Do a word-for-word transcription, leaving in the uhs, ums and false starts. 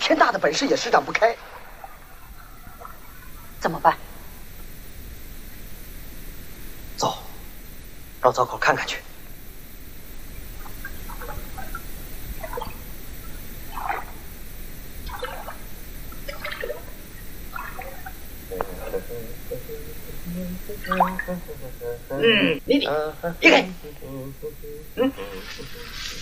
天大的本事也施展不开， 怎么办？ 走，到灶口看看去。嗯，你你你给，嗯。